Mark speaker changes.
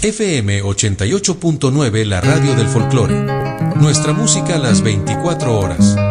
Speaker 1: FM 88.9, la radio del folclore. Nuestra música a las 24 horas.